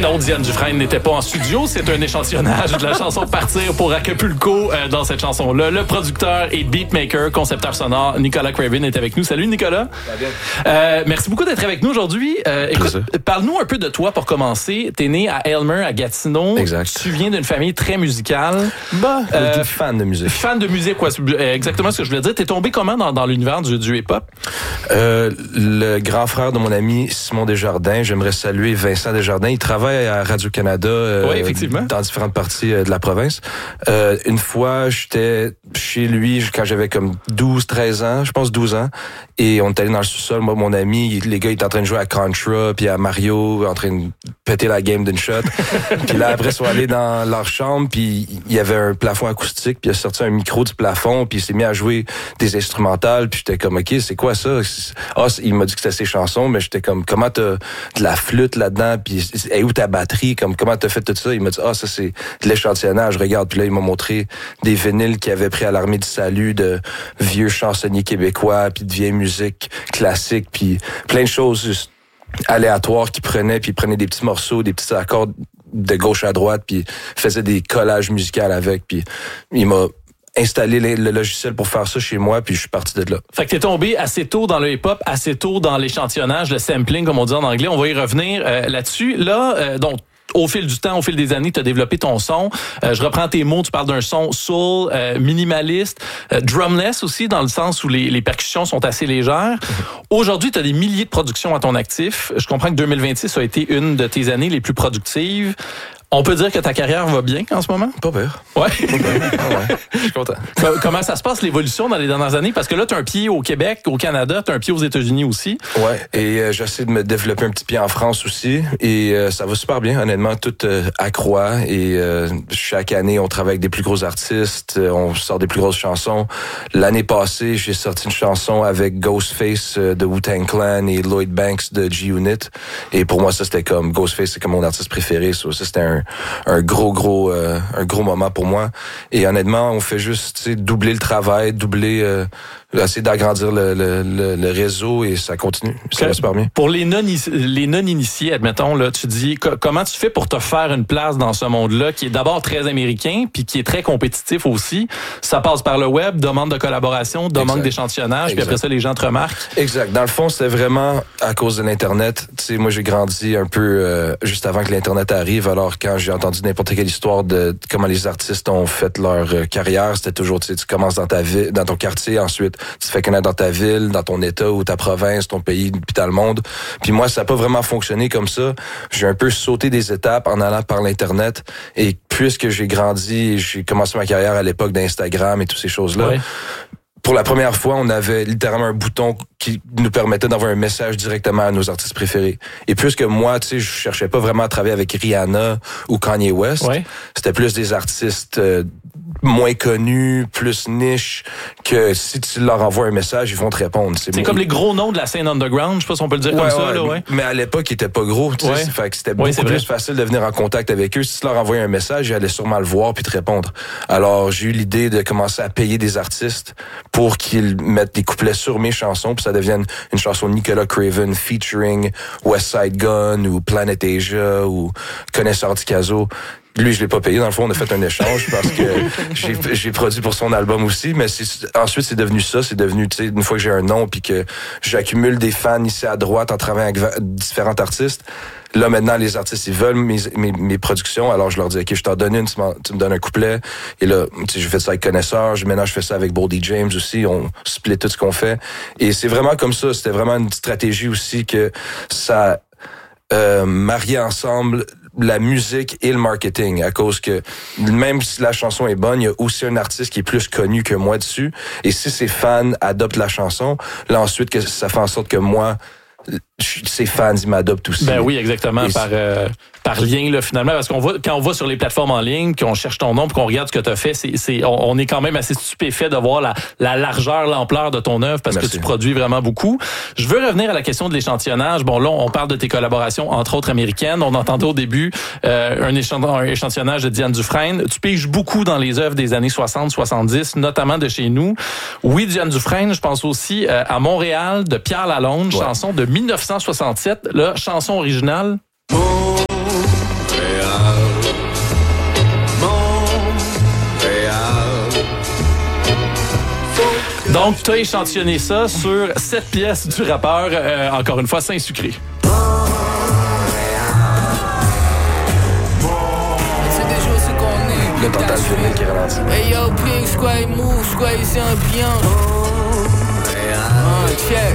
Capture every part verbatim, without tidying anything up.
non, Diane Dufresne n'était pas en studio. C'est un échantillonnage de la chanson Partir pour Acapulco euh, dans cette chanson-là. Le producteur et beatmaker, concepteur sonore, Nicolas Craven est avec nous. Salut Nicolas. Ça va bien. Euh, merci beaucoup d'être avec nous aujourd'hui. Euh, écoute, parle-nous un peu de toi pour commencer. T'es né à Aylmer, à Gatineau. Exact. Tu viens d'une famille très musicale. Bah, euh, fan de musique. Fan de musique, quoi. Exactement ce que je voulais dire. T'es tombé comment dans, dans l'univers du, du hip-hop? Euh, le grand frère de mon ami Simon Desjardins, j'aimerais saluer Vincent Desjardins. Il travaille à Radio-Canada euh, oui, effectivement. dans différentes parties euh, de la province. Euh, une fois, j'étais chez lui quand j'avais comme douze, treize ans, je pense douze ans, et on est allé dans le sous-sol. Moi, mon ami, les gars, ils étaient en train de jouer à Contra, puis à Mario, en train de péter la game d'une shot. Puis là, après, ils sont allés dans leur chambre, puis il y avait un plafond acoustique, puis il a sorti un micro du plafond, puis il s'est mis à jouer des instrumentales, puis j'étais comme, OK, c'est quoi ça? Ah, il m'a dit que c'était ses chansons, mais j'étais comme, comment t'as de la flûte là-dedans, puis hey, où ta batterie, comme comment t'as fait tout ça? Il m'a dit, ah, ça c'est de l'échantillonnage, regarde. Puis là, il m'a montré des vinyles qu'il avait pris à l'Armée du Salut, de vieux chansonniers québécois, puis de vieille musique classique, puis plein de choses juste aléatoires qu'il prenait, puis il prenait des petits morceaux, des petits accords de gauche à droite, puis faisait des collages musicaux avec, puis il m'a installé le logiciel pour faire ça chez moi, puis je suis parti de là. Fait que t'es tombé assez tôt dans le hip-hop, assez tôt dans l'échantillonnage, le sampling, comme on dit en anglais. On va y revenir euh, là-dessus. Là, euh, donc, au fil du temps, au fil des années, tu as développé ton son. Euh, je reprends tes mots, tu parles d'un son soul, euh, minimaliste, euh, drumless aussi, dans le sens où les, les percussions sont assez légères. Mm-hmm. Aujourd'hui, tu as des milliers de productions à ton actif. Je comprends que deux mille vingt-six a été une de tes années les plus productives. On peut dire que ta carrière va bien en ce moment? Pas pire. Ouais. Pas pire. Ah ouais. Je suis content. Comment ça se passe, l'évolution dans les dernières années? Parce que là, tu as un pied au Québec, au Canada, tu as un pied aux États-Unis aussi. Ouais. Et euh, j'essaie de me développer un petit pied en France aussi. Et euh, ça va super bien, honnêtement. Tout euh, accroît. Et euh, chaque année, on travaille avec des plus gros artistes. Euh, on sort des plus grosses chansons. L'année passée, j'ai sorti une chanson avec Ghostface euh, de Wu-Tang Clan et Lloyd Banks de G-Unit. Et pour moi, ça, c'était comme... Ghostface, c'est comme mon artiste préféré. So, ça, c'était un un gros gros euh, un gros moment pour moi, et honnêtement on fait juste, tu sais, doubler le travail, doubler euh, essayer d'agrandir le, le, le, le réseau, et ça continue, ça va super bien. Pour les non les non initiés, admettons là, tu dis co- comment tu fais pour te faire une place dans ce monde-là qui est d'abord très américain puis qui est très compétitif aussi. Ça passe par le web, demande de collaboration, demande exact. d'échantillonnage, exact. Puis après ça les gens te remarquent. Exact. Dans le fond, c'était vraiment à cause de l'internet. Tu sais, moi j'ai grandi un peu euh, juste avant que l'internet arrive. Alors quand j'ai entendu n'importe quelle histoire de comment les artistes ont fait leur euh, carrière, c'était toujours, tu sais, tu commences dans ta ville, dans ton quartier, ensuite tu te fais connaître dans ta ville, dans ton état ou ta province, ton pays, puis dans le monde. Puis moi, ça n'a pas vraiment fonctionné comme ça. J'ai un peu sauté des étapes en allant par l'Internet. Et puisque j'ai grandi, j'ai commencé ma carrière à l'époque d'Instagram et toutes ces choses-là, ouais. Pour la première fois, on avait littéralement un bouton qui nous permettait d'envoyer un message directement à nos artistes préférés. Et puisque moi, tu sais, je cherchais pas vraiment à travailler avec Rihanna ou Kanye West, ouais. C'était plus des artistes euh, moins connus, plus niche, que si tu leur envoies un message, ils vont te répondre. C'est, c'est comme les gros noms de la scène underground, je sais pas si on peut le dire ouais, comme ouais, ça. Là, ouais. Mais à l'époque, ils étaient pas gros, tu sais, ouais. Fait que c'était beaucoup ouais, plus facile de venir en contact avec eux. Si tu leur envoyais un message, ils allaient sûrement le voir puis te répondre. Alors, j'ai eu l'idée de commencer à payer des artistes pour qu'ils mettent des couplets sur mes chansons, puis ça devienne une chanson de Nicolas Craven featuring Westside Gun ou Planet Asia ou Connaisseur Ticazo. Lui, je l'ai pas payé. Dans le fond, on a fait un échange parce que j'ai, j'ai produit pour son album aussi. Mais c'est, ensuite, c'est devenu ça. C'est devenu, tu sais, une fois que j'ai un nom puis que j'accumule des fans ici à droite en travaillant avec différents artistes. Là, maintenant, les artistes, ils veulent mes, mes, mes productions. Alors, je leur dis, OK, je t'en donne une, tu, tu me donnes un couplet. Et là, tu sais, j'ai fait ça avec Connaisseur. Maintenant, je fais ça avec Boldy James aussi. On split tout ce qu'on fait. Et c'est vraiment comme ça. C'était vraiment une stratégie aussi que ça euh, mariait ensemble la musique et le marketing, à cause que même si la chanson est bonne, il y a aussi un artiste qui est plus connu que moi dessus. Et si ses fans adoptent la chanson, là ensuite que ça fait en sorte que moi, ses fans, ils m'adoptent aussi. Ben oui, exactement, et par euh, par lien là finalement, parce qu'on va quand on va sur les plateformes en ligne, qu'on cherche ton nom, puis qu'on regarde ce que tu as fait, c'est c'est on, on est quand même assez stupéfait de voir la la largeur, l'ampleur de ton œuvre, parce Merci. que tu produis vraiment beaucoup. Je veux revenir à la question de l'échantillonnage. Bon là, on parle de tes collaborations entre autres américaines. On entendait au début euh, un, échant- un échantillonnage de Diane Dufresne. Tu piges beaucoup dans les œuvres des années soixante soixante-dix, notamment de chez nous. Oui, Diane Dufresne, je pense aussi euh, à Montréal de Pierre Lalonde, ouais. chanson de dix-neuf cent soixante-sept, là, chanson originale. Oh, Donc, tu as échantillonné ça sur cette pièce du rappeur, euh, encore une fois, Saint-Sucré. Le total féminin qui ralentit. Hey yo, Pink, c'est quoi, il move, c'est quoi, il c'est un bien. Oh, check.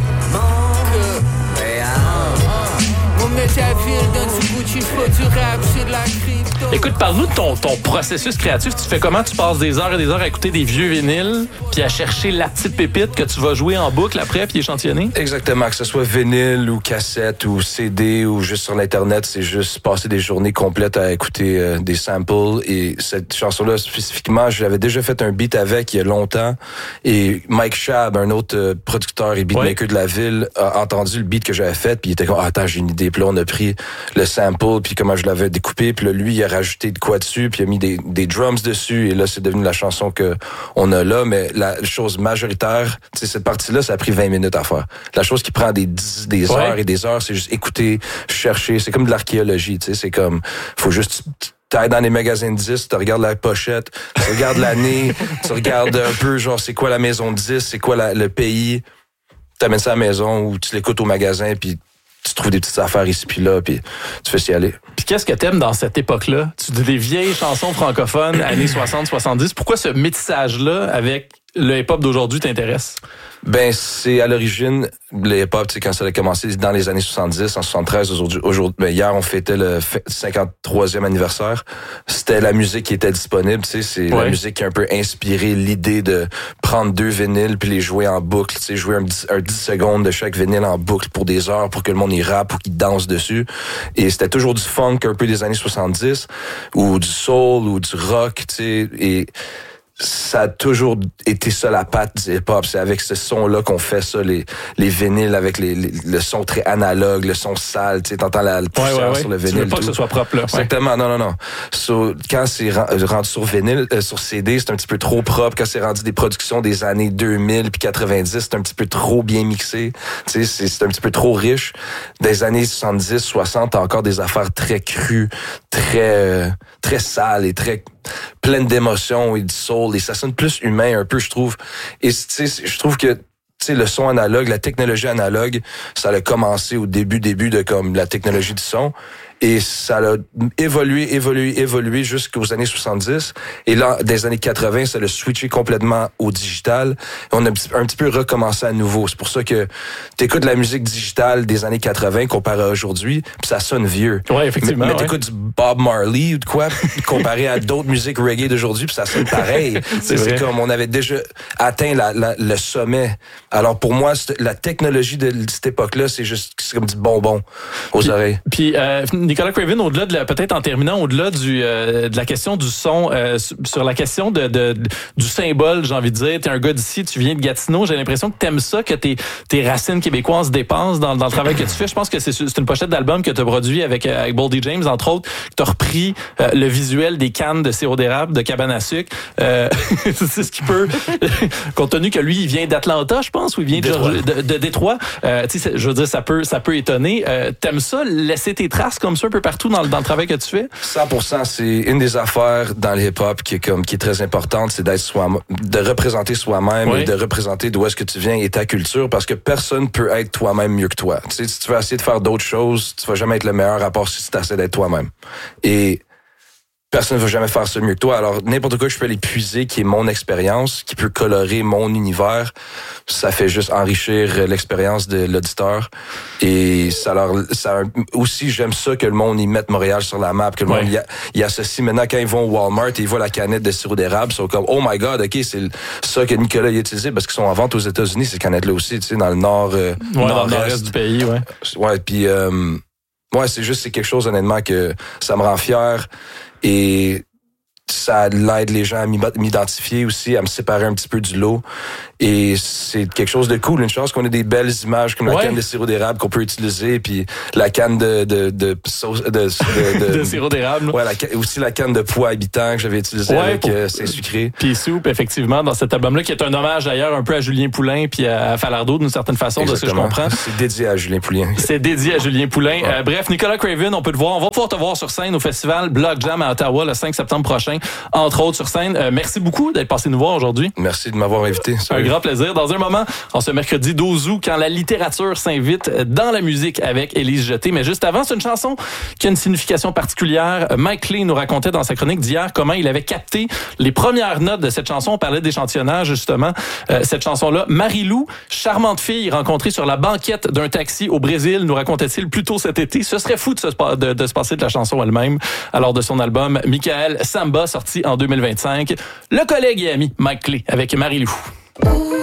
Écoute, parle-nous de ton, ton processus créatif. Tu fais comment? Tu passes des heures et des heures à écouter des vieux vinyles, puis à chercher la petite pépite que tu vas jouer en boucle après, puis échantillonner? Exactement, que ce soit vinyle ou cassette ou C D ou juste sur l'Internet, c'est juste passer des journées complètes à écouter euh, des samples. Et cette chanson-là, spécifiquement, j'avais déjà fait un beat avec il y a longtemps. Et Mike Schaab, un autre euh, producteur et beatmaker ouais. de la ville, a entendu le beat que j'avais fait, puis il était comme ah, « Attends, j'ai une idée. » Puis là, on a pris le sample, puis comment je l'avais découpé, puis là, lui, il a rajouté de quoi dessus, puis il a mis des, des drums dessus, et là, c'est devenu la chanson que on a là, mais la chose majoritaire, tu sais, cette partie-là, ça a pris vingt minutes à faire. La chose qui prend des, des ouais. heures et des heures, c'est juste écouter, chercher, c'est comme de l'archéologie, tu sais, c'est comme, faut juste... T'ailles dans les magasins de disques, tu regardes la pochette, tu regardes l'année, tu regardes un peu, genre, c'est quoi la maison de disques, c'est quoi la, le pays, t'amènes ça à la maison ou tu l'écoutes au magasin, puis tu trouves des petites affaires ici puis là, puis tu fais s'y aller. Puis qu'est-ce que t'aimes dans cette époque-là? Tu dis des vieilles chansons francophones, années soixante soixante-dix. Pourquoi ce métissage-là avec le hip-hop d'aujourd'hui t'intéresse? Ben, c'est à l'origine, le hip-hop, tu sais, quand ça a commencé dans les années soixante-dix, en soixante-treize, aujourd'hui, aujourd'hui ben, hier, on fêtait le cinquante-troisième anniversaire. C'était la musique qui était disponible, tu sais, c'est ouais. la musique qui a un peu inspiré l'idée de prendre deux vinyles puis les jouer en boucle, tu sais, jouer un dix, un dix secondes de chaque vinyle en boucle pour des heures, pour que le monde y rappe ou qu'il danse dessus. Et c'était toujours du funk un peu des années soixante-dix, ou du soul, ou du rock, tu sais, et ça a toujours été ça la patte du hip-hop. C'est avec ce son-là qu'on fait ça, les, les vinyles avec les, les, le son très analogue, le son sale, tu sais, t'entends la poussière ouais, ouais, ouais. sur le vinyle. Tu veux pas tout. que ce soit propre, là. Exactement, ouais. non, non, non. So, quand c'est rendu sur vinyle, euh, sur C D, c'est un petit peu trop propre. Quand c'est rendu des productions des années deux mille puis quatre-vingt-dix, c'est un petit peu trop bien mixé. Tu sais, c'est, c'est un petit peu trop riche. Des années soixante-dix, soixante, t'as encore des affaires très crues, très, euh, très sales et très pleines d'émotions et du soul, et ça sonne plus humain un peu, je trouve. Et tu sais, je trouve que tu sais, le son analogue, la technologie analogue, ça a commencé au début, début de comme la technologie du son. Et ça a évolué, évolué, évolué jusqu'aux années soixante-dix. Et là, dans les années quatre-vingts, ça a switché complètement au digital. Et on a un petit peu recommencé à nouveau. C'est pour ça que t'écoutes la musique digitale des années quatre-vingts comparé à aujourd'hui, puis ça sonne vieux. Ouais, effectivement. Mais, mais ouais. t'écoutes du Bob Marley ou de quoi, comparé à d'autres musiques reggae d'aujourd'hui, puis ça sonne pareil. c'est, c'est comme on avait déjà atteint la, la, le sommet. Alors pour moi, la technologie de cette époque-là, c'est juste c'est comme du bonbon aux puis, oreilles. Puis euh, Nicolas Craven, au-delà de la, peut-être en terminant, au-delà du euh, de la question du son, euh, sur la question de, de, de du symbole, j'ai envie de dire, t'es un gars d'ici, tu viens de Gatineau, j'ai l'impression que t'aimes ça, que tes tes racines québécoises dépassent dans, dans le travail que tu fais. Je pense que c'est, c'est une pochette d'album que t'as produit avec avec Boldy James, entre autres, que t'as repris euh, le visuel des cannes de sirop d'érable de cabane à sucre. Euh, c'est ce qui peut, compte tenu que lui, il vient d'Atlanta, je pense, ou il vient de, de, de Détroit. Euh, tu sais, je veux dire, ça peut ça peut étonner. Euh, t'aimes ça, laisser tes traces comme ça un peu partout dans le, dans le travail que tu fais? cent pour cent, c'est une des affaires dans le hip-hop qui est comme qui est très importante, c'est d'être soi, de représenter soi-même oui. et de représenter d'où est-ce que tu viens et ta culture, parce que personne peut être toi-même mieux que toi. Tu sais, si tu veux essayer de faire d'autres choses, tu vas jamais être le meilleur à part si tu essaies d'être toi-même. Et personne ne va jamais faire ça mieux que toi. Alors, n'importe quoi que je peux aller puiser, qui est mon expérience, qui peut colorer mon univers, ça fait juste enrichir l'expérience de l'auditeur. Et ça leur, ça aussi, j'aime ça que le monde y mette Montréal sur la map, que le ouais. monde y, a, y associe. Maintenant, quand ils vont au Walmart et ils voient la canette de sirop d'érable, ils sont comme, oh my god, ok, c'est ça que Nicolas y a utilisé, parce qu'ils sont en vente aux États-Unis, ces canettes-là aussi, tu sais, dans le nord, euh, ouais, nord-est, dans le nord-est du pays, ouais. Ouais, puis, euh, ouais, c'est juste, c'est quelque chose, honnêtement, que ça me rend fier. Et ça l'aide les gens à m'identifier aussi, à me séparer un petit peu du lot. Et c'est quelque chose de cool. Une chance qu'on ait des belles images comme ouais. la canne de sirop d'érable qu'on peut utiliser, puis la canne de de de sauce de de, de, de sirop d'érable. Ouais, la, aussi la canne de pois habitant que j'avais utilisée ouais, avec pour... euh, Saint-Sucré. Puis soupe, effectivement, dans cet album-là, qui est un hommage d'ailleurs un peu à Julien Poulin puis à Falardeau d'une certaine façon. Exactement. De ce que je comprends. C'est dédié à Julien Poulin. C'est dédié à Julien Poulin. Ouais. Euh, bref, Nicolas Craven, on peut te voir. On va pouvoir te voir sur scène au festival Block Jam à Ottawa le cinq septembre prochain, entre autres sur scène. Euh, merci beaucoup d'être passé nous voir aujourd'hui. Merci de m'avoir invité. Un Avec grand plaisir. Dans un moment, en ce mercredi douze août, quand la littérature s'invite dans la musique avec Élise Jeté. Mais juste avant, c'est une chanson qui a une signification particulière. Mike Lee nous racontait dans sa chronique d'hier comment il avait capté les premières notes de cette chanson. On parlait d'échantillonnage, justement. Euh, cette chanson-là, Marie-Lou, charmante fille rencontrée sur la banquette d'un taxi au Brésil, nous racontait-il plus tôt cet été. Ce serait fou de se, de, de se passer de la chanson elle-même. Alors, de son album Michael Samba, sorti en deux mille vingt-cinq, le collègue et ami Mike Lee avec Marie-Lou.